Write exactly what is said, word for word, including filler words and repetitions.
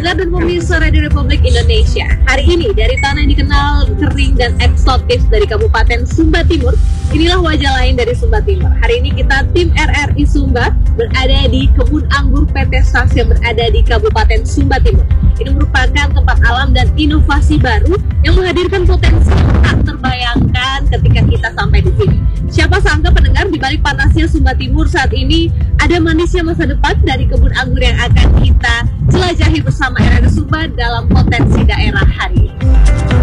pendengar dan pemirsa Radio Republik Indonesia, hari ini dari tanah yang dikenal kering dan eksotis dari Kabupaten Sumba Timur, inilah wajah lain dari Sumba Timur. Hari ini kita tim R R I Sumba berada di kebun anggur P T Sas yang berada di Kabupaten Sumba Timur. Ini merupakan tempat alam dan inovasi baru yang menghadirkan potensi yang tak terbayangkan ketika kita sampai di sini. Siapa sangka pendengar, di balik panasnya Sumba Timur saat ini ada manisnya masa depan dari kebun anggur yang akan kita jelajahi bersama R R I Sumba dalam potensi daerah hari ini.